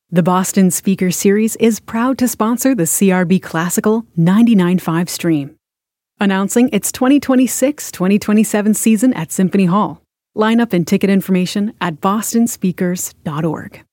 The Boston Speaker Series is proud to sponsor the CRB Classical 99.5 stream. Announcing its 2026-2027 season at Symphony Hall. Lineup and ticket information at bostonspeakers.org.